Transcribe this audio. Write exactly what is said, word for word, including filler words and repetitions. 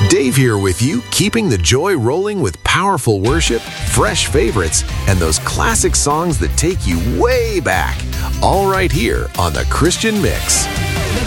Dave here with you, keeping the joy rolling with powerful worship, fresh favorites, and those classic songs that take you way back. All right here on The Christian Mix.